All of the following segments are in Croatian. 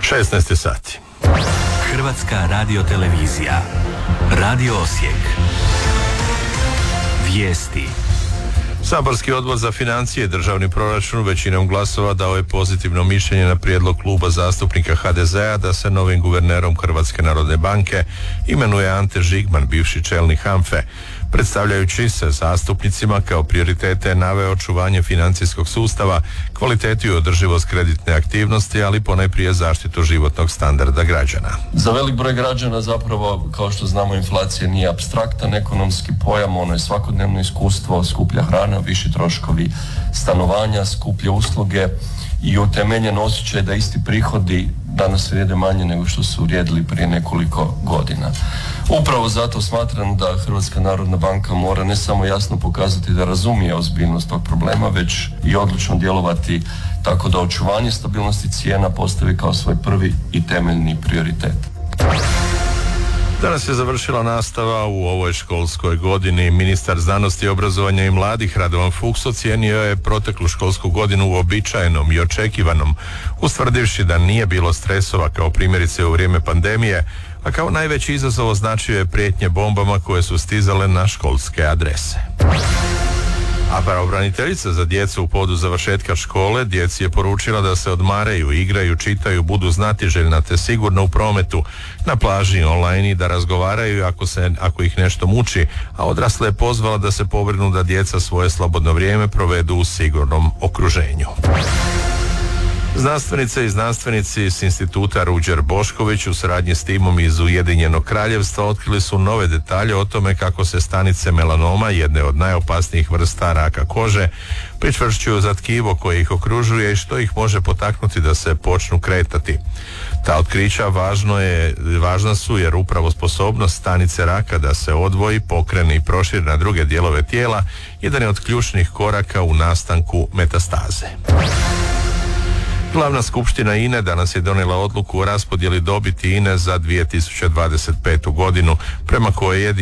16 sati. Hrvatska radiotelevizija. Radio Osijek. Vijesti. Saborski odbor za financije i državni proračun većinom glasova dao je pozitivno mišljenje na prijedlog kluba zastupnika HDZ-a da se novim guvernerom Hrvatske narodne banke imenuje Ante Žigman, bivši čelnik HANFA-e. Predstavljajući se zastupnicima kao prioritete naveo očuvanje financijskog sustava, kvalitetu i održivost kreditne aktivnosti, ali ponajprije zaštitu životnog standarda građana. Za velik broj građana zapravo, kao što znamo, inflacija nije apstraktan ekonomski pojam, ono je svakodnevno iskustvo, skuplja hrana, viši troškovi stanovanja, skuplje usluge i utemeljen osjećaj da isti prihodi danas vrijede manje nego što su vrijedili prije nekoliko godina. Upravo zato smatram da Hrvatska narodna banka mora ne samo jasno pokazati da razumije ozbiljnost tog problema, već i odlučno djelovati tako da očuvanje stabilnosti cijena postavi kao svoj prvi i temeljni prioritet. Danas je završila nastava u ovoj školskoj godini. Ministar znanosti, obrazovanja i mladih Radovan Fuchs ocijenio je proteklu školsku godinu uobičajenom i očekivanom, ustvrdivši da nije bilo stresova kao primjerice u vrijeme pandemije, a kao najveći izazov označio je prijetnje bombama koje su stizale na školske adrese. A pravobraniteljica za djecu u povodu završetka škole djeci je poručila da se odmaraju, igraju, čitaju, budu znatiželjna te sigurno u prometu, na plaži, online i da razgovaraju ako ih nešto muči, a odrasle je pozvala da se pobrinu da djeca svoje slobodno vrijeme provedu u sigurnom okruženju. Znanstvenice i znanstvenici s instituta Ruđer Bošković u suradnji s timom iz Ujedinjenog Kraljevstva otkrili su nove detalje o tome kako se stanice melanoma, jedne od najopasnijih vrsta raka kože, pričvršćuju za tkivo koje ih okružuje i što ih može potaknuti da se počnu kretati. Ta otkrića važna su jer upravo sposobnost stanice raka da se odvoji, pokrene i proširi na druge dijelove tijela jedan je od ključnih koraka u nastanku metastaze. Glavna skupština INA-e danas je donijela odluku o raspodjeli dobiti INA-e za 2025. godinu, prema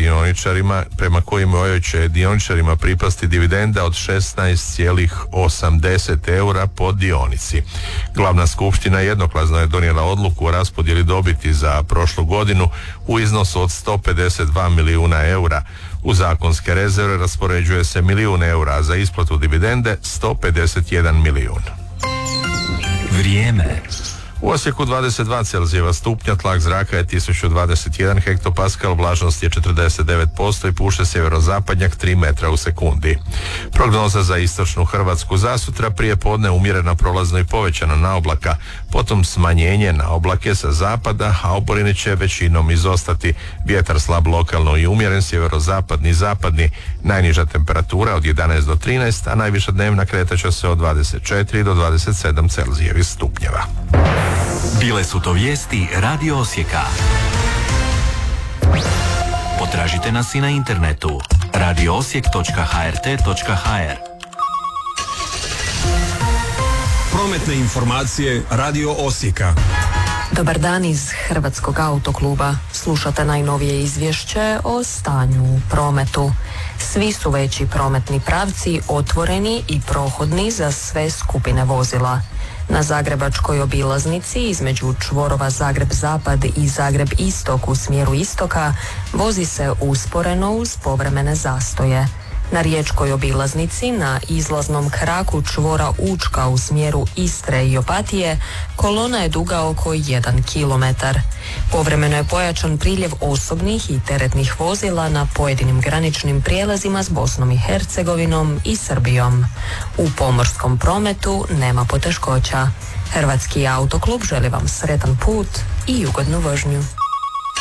kojima će dioničarima pripasti dividenda od 16,80 eura po dionici. Glavna skupština jednoglasno je donijela odluku o raspodjeli dobiti za prošlu godinu u iznosu od 152 milijuna eura. U zakonske rezerve raspoređuje se milijun eura, a za isplatu dividende 151 milijun. Vrijeme. U Osijeku 22 Celzijeva stupnja, tlak zraka je 1021 hektopaskal, vlažnost je 49% i puše sjeverozapadnjak 3 metra u sekundi. Prognoza za istočnu Hrvatsku za sutra: prije podne umjerena, prolazno i povećana na oblaka, potom smanjenje na oblake sa zapada, a oborine će većinom izostati. Vjetar slab lokalno i umjeren, sjeverozapadni i zapadni. Najniža temperatura od 11 do 13, a najviša dnevna kretaće se od 24 do 27 Celzijevih stupnjeva. Bile su to vijesti Radio Osijeka. Potražite nas i na internetu radioosijek.hrt.hr. Prometne informacije Radio Osijeka. Dobar dan iz Hrvatskog autokluba. Slušate najnovije izvješće o stanju u prometu. Svi su veći prometni pravci otvoreni i prohodni za sve skupine vozila. Na zagrebačkoj obilaznici između čvorova Zagreb-Zapad i Zagreb-Istok u smjeru istoka vozi se usporeno uz povremene zastoje. Na riječkoj obilaznici na izlaznom kraku čvora Učka u smjeru Istre i Opatije kolona je duga oko 1 kilometar. Povremeno je pojačan priljev osobnih i teretnih vozila na pojedinim graničnim prijelazima s Bosnom i Hercegovinom i Srbijom. U pomorskom prometu nema poteškoća. Hrvatski autoklub želi vam sretan put i ugodnu vožnju.